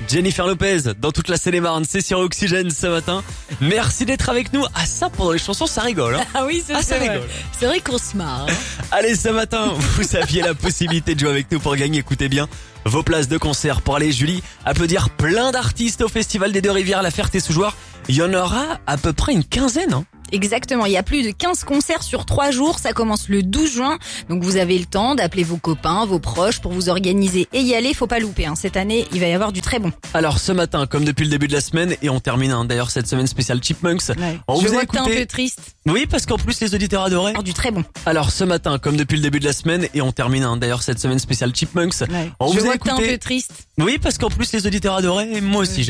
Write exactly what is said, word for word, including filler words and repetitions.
Jennifer Lopez dans toute la Seine-et-Marne, c'est sur Oxygène ce matin. Merci d'être avec nous. Ah ça, pendant les chansons, ça rigole. Hein. Ah oui, c'est, ah, c'est ça vrai. rigole. C'est vrai qu'on se marre. Hein. Allez, ce matin, vous aviez la possibilité de jouer avec nous pour gagner, écoutez bien, vos places de concert pour aller, Julie, applaudir plein d'artistes au Festival des Deux-Rivières, La Ferté-sous-Jouarre. Il y en aura à peu près une quinzaine. Hein. Exactement, il y a plus de quinze concerts sur trois jours, ça commence le douze juin, donc vous avez le temps d'appeler vos copains, vos proches pour vous organiser et y aller, faut pas louper, hein. Cette année il va y avoir du très bon. Alors ce matin, comme depuis le début de la semaine, et on termine hein, d'ailleurs cette semaine spéciale Chipmunks, Ouais. on Je vous a vois que t'es écouté... un peu triste. Oui, parce qu'en plus les auditeurs adoraient. Alors, du très bon. Alors ce matin, comme depuis le début de la semaine, et on termine hein, d'ailleurs cette semaine spéciale Chipmunks, Ouais. on Je vous a vois que t'es un écouté... peu triste. Oui, parce qu'en plus les auditeurs adoraient, et moi aussi.